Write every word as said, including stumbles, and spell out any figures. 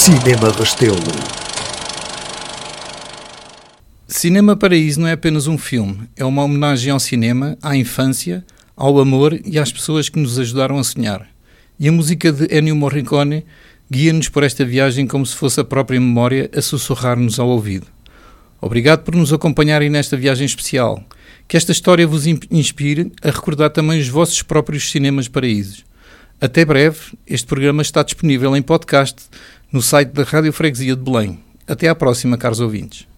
Cinema Restelo. Cinema Paraíso não é apenas um filme, é uma homenagem ao cinema, à infância, ao amor e às pessoas que nos ajudaram a sonhar. E a música de Ennio Morricone guia-nos por esta viagem como se fosse a própria memória a sussurrar-nos ao ouvido. Obrigado por nos acompanharem nesta viagem especial. Que esta história vos inspire a recordar também os vossos próprios cinemas paraísos. Até breve, este programa está disponível em podcast no site da Rádio Freguesia de Belém. Até à próxima, caros ouvintes.